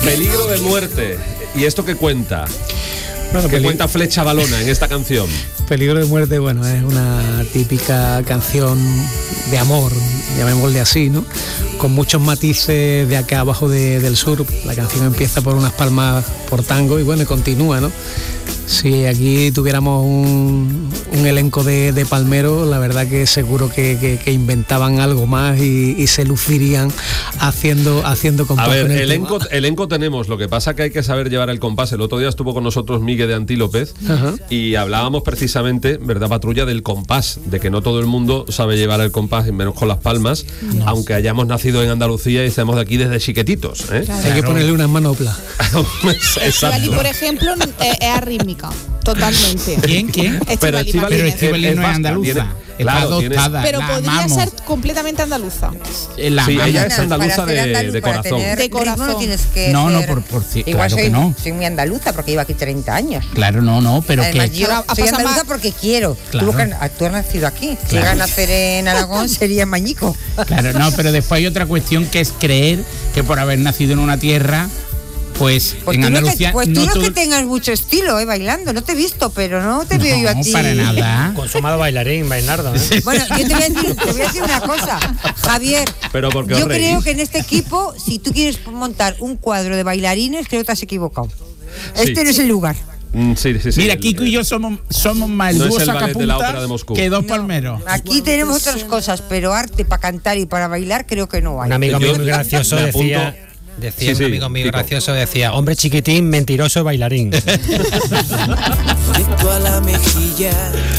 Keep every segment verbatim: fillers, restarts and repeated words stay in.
Peligro de muerte. ¿Y esto qué cuenta? Bueno, ¿Qué peli- cuenta Flecha Balona en esta canción? Peligro de muerte, bueno, es una típica canción de amor, llamémosle así, ¿no? Con muchos matices de acá abajo de, del sur. La canción empieza por unas palmas por tango y bueno, y continúa, ¿no? Si aquí tuviéramos un, un elenco de, de palmeros, la verdad que seguro que, que, que inventaban algo más y, y se lucirían haciendo, haciendo compás. A ver, con el elenco, tema. elenco tenemos, lo que pasa que hay que saber llevar el compás. El otro día estuvo con nosotros Miguel de Antílopez Ajá. y hablábamos precisamente, ¿verdad, Patrulla?, del compás, de que no todo el mundo sabe llevar el compás, y menos con las palmas, no. Aunque hayamos nacido en Andalucía y estemos de aquí desde chiquititos, ¿eh? Claro. Hay que ponerle unas manoplas. Estivali, por ejemplo, eh, es arrítmica, totalmente. ¿Quién? ¿Quién? Pero Estivali, Pero Estivali no es andaluza. Tiene, Está claro, adoptada. Pero la podría amamos. ser completamente andaluza. Eh, la Sí, amamos. ella es andaluza Para ser de, andaluz, de para corazón. tener De ritmo corazón. no tienes que No, no, ser- por, por sí, Igual claro soy, que no. soy muy andaluza porque llevo aquí treinta años. Claro, no, no, pero Además, que... yo Ahora, ha soy pasado andaluza más- porque quiero. Claro. Tú, que- tú has nacido aquí. Si Claro. llegas a nacer en Aragón sería en Mañico. Claro, no, pero después hay otra cuestión que es creer que por haber nacido en una tierra, pues, Pues en tú, no, Andalucía que, pues tú no no todo- que tengas mucho estilo, eh, bailando. No te he visto, pero no te veo yo a No, ti. para nada. Consumado bailarín, Bernardo, ¿eh? Bueno, yo te voy a decir, te voy a decir una cosa, Javier. Pero ¿por qué os yo reís? creo que en este equipo, si tú quieres montar un cuadro de bailarines, creo que te has equivocado. Este Sí. no es el lugar. Mm, sí, sí, sí. Mira, El- Kiko y yo somos, somos más el No es dúo el ballet de la sacapuntas Ópera de Moscú. que dos No, palmeros. Aquí tenemos otras cosas, pero arte para cantar y para bailar creo que no hay. Un amigo mío Yo muy gracioso me decía, apunto. decía Sí, sí, un amigo mío Kiko. gracioso decía, hombre chiquitín, mentiroso bailarín. Directo a la mejilla.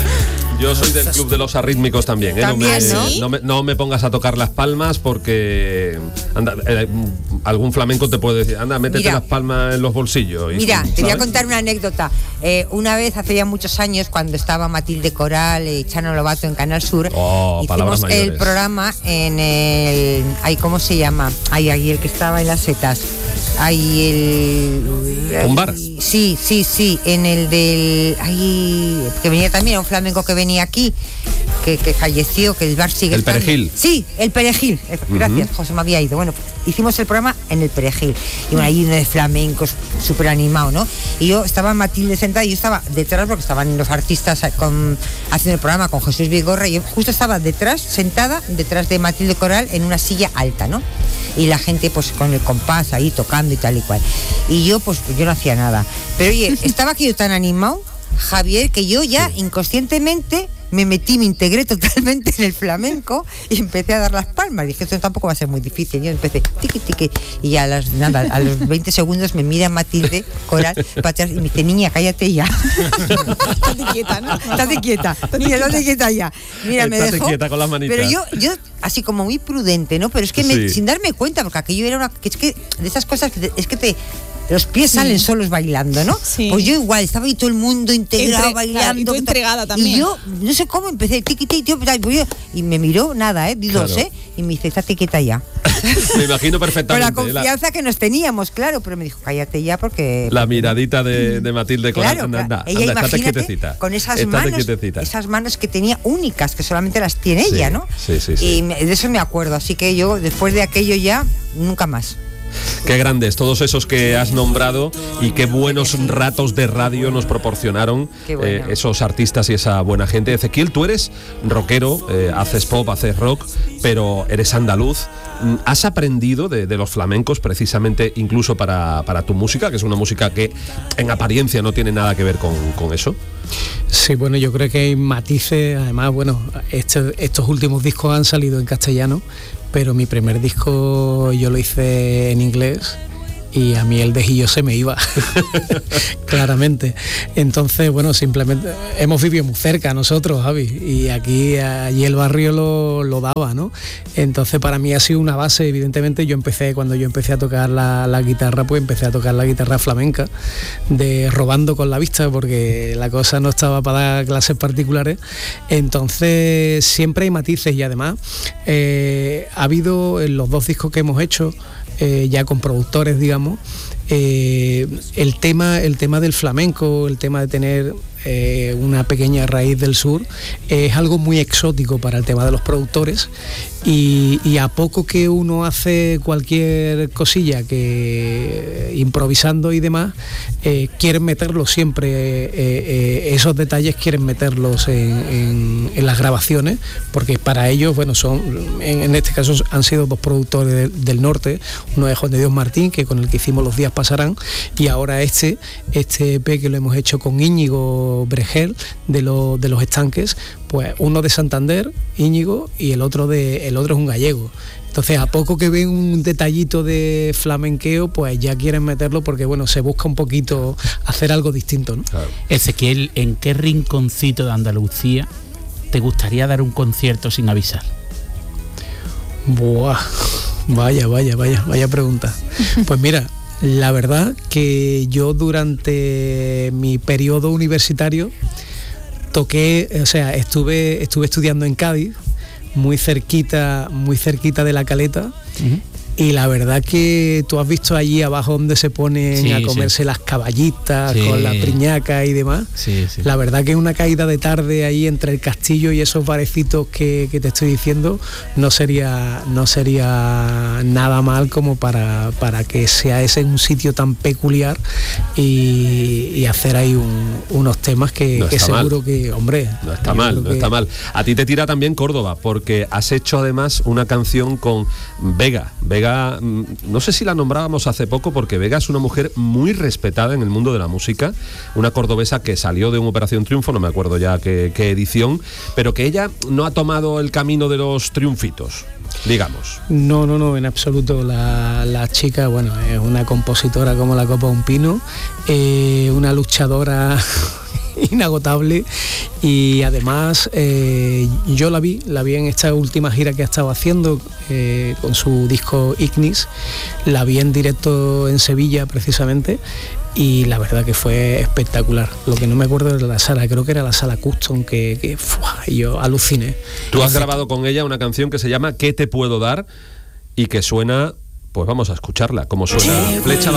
Yo soy del club de los arrítmicos también, ¿eh? También, no, me, ¿no? no, me, no me pongas a tocar las palmas porque anda, eh, algún flamenco te puede decir, anda, métete Mira. las palmas en los bolsillos. y- Mira, te voy a ¿sabes? contar una anécdota. Eh, una vez, hace ya muchos años, cuando estaba Matilde Coral y Chano Lobato en Canal Sur, Oh, palabras hicimos el mayores. programa en el... Ay, ¿cómo se llama? Ay, ahí el que estaba en las setas. Ahí el... ¿Un bar? Sí, sí, sí, en el del... Ay, que venía también, un flamenco que venía aquí, que, que falleció, que el bar sigue El estando. Perejil. Sí, el Perejil. Eh, Gracias, José, me había ido. Bueno, hicimos el programa en el Perejil. Y bueno, ahí uno de flamencos, súper animado, ¿no? Y yo estaba Matilde sentada y yo estaba detrás, porque estaban los artistas con, haciendo el programa con Jesús Vigorra, y yo justo estaba detrás, sentada, detrás de Matilde Coral, en una silla alta, ¿no? Y la gente pues con el compás ahí tocando y tal y cual. Y yo pues yo no hacía nada. Pero oye, estaba aquello tan animado, Javier, que yo ya inconscientemente me metí, me integré totalmente en el flamenco y empecé a dar las palmas. Dije, esto tampoco va a ser muy difícil. Yo empecé, tiqui, tiqui, y a las, nada, a los veinte segundos me mira Matilde Coral para atrás y me dice, niña, cállate ya. Estate quieta, ¿no? Estate quieta, niña, estate quieta ya. Mira, me Estate dejó, quieta con las manitas. pero yo, yo, así como muy prudente, ¿no? Pero es que me- Sí. sin darme cuenta, porque aquello era una, que es que de esas cosas que te- es que te los pies salen solos bailando, ¿no? Sí. Pues yo igual, estaba ahí todo el mundo integrado Entre- bailando. claro, y tú entregada también. Y yo, no sé cómo, empecé, tiqui, tiqui, tiqui, pues yo- y me miró, nada, ¿eh? Di dos, Claro. ¿eh? Y me dice, estate quieta ya. Me imagino Con la perfectamente. confianza que nos teníamos, claro, pero me dijo, cállate ya porque... La, la miradita de, de Matilde Coral. Claro, anda, claro. anda, Ella, anda, estate imagínate, quietecita. con esas Estate manos, quietecita. esas manos que tenía únicas, que solamente las tiene Sí, ella, ¿no? sí, sí, sí. Y me- de eso me acuerdo, así que yo, después de aquello ya, nunca más. Qué grandes, todos esos que has nombrado y qué buenos ratos de radio nos proporcionaron Qué bueno. eh, esos artistas y esa buena gente. Ezequiel, tú eres rockero, eh, haces pop, haces rock, pero eres andaluz. Mm, ¿Has aprendido de, de los flamencos precisamente incluso para, para tu música, que es una música que en apariencia no tiene nada que ver con, con eso? Sí, bueno, yo creo que hay matices, además, bueno, este- estos últimos discos han salido en castellano, pero mi primer disco yo lo hice en inglés y a mí el dejillo se me iba, claramente. Entonces, bueno, simplemente hemos vivido muy cerca nosotros, Javi, y aquí, allí el barrio lo, lo daba, ¿no? Entonces, para mí ha sido una base, evidentemente. Yo empecé, cuando yo empecé a tocar la, la guitarra, pues empecé a tocar la guitarra flamenca, de robando con la vista, porque la cosa no estaba para dar clases particulares. Entonces, siempre hay matices y además eh, ha habido en los dos discos que hemos hecho, eh, ya con productores, digamos, eh, el tema el tema del flamenco, el tema de tener eh, una pequeña raíz del sur, es algo muy exótico para el tema de los productores y, y a poco que uno hace cualquier cosilla que improvisando y demás, eh, quieren meterlo siempre, eh, eh, esos detalles quieren meterlos en, en, en las grabaciones, porque para ellos, bueno, son, en, en este caso han sido dos productores de, del norte, uno es Juan de Dios Martín, que con el que hicimos Los días pasarán, y ahora este, este E P que lo hemos hecho con Íñigo Bregel de, lo, de Los Estanques, pues uno de Santander, Íñigo, y el otro de el otro es un gallego. Entonces, a poco que ven un detallito de flamenqueo, pues ya quieren meterlo porque, bueno, se busca un poquito hacer algo distinto, ¿no? Claro. Ezequiel, ¿en qué rinconcito de Andalucía te gustaría dar un concierto sin avisar? Buah, vaya, vaya, vaya, vaya pregunta. Pues mira, la verdad que yo durante mi periodo universitario toqué, o sea, estuve, estuve estudiando en Cádiz, muy cerquita, muy cerquita de La Caleta. Uh-huh. Y la verdad que tú has visto allí abajo donde se ponen sí, a comerse sí. las caballitas sí. con la priñaca y demás. Sí, sí. La verdad que una caída de tarde ahí entre el castillo y esos barecitos que, que te estoy diciendo no sería, no sería nada mal como para, para que sea ese un sitio tan peculiar y, y hacer ahí un, unos temas que, no que seguro mal. que, hombre... No está mal, no que... está mal. A ti te tira también Córdoba, porque has hecho además una canción con Vega. Vega no sé si la nombrábamos hace poco, porque Vega es una mujer muy respetada en el mundo de la música, una cordobesa que salió de un Operación Triunfo, no me acuerdo ya qué, qué edición, pero que ella no ha tomado el camino de los triunfitos, digamos. No, no, no, en absoluto. La, la chica, bueno, es una compositora como la copa de un pino, eh, una luchadora inagotable, y además eh, yo la vi, la vi en esta última gira que ha estado haciendo eh, con su disco Ignis, la vi en directo en Sevilla precisamente, y la verdad que fue espectacular. Lo que no me acuerdo de la sala, creo que era la sala Custom, que, que ¡fua! Yo aluciné. Tú has grabado con ella una canción que se llama ¿Qué te puedo dar? Y que suena, pues vamos a escucharla, como suena Flecha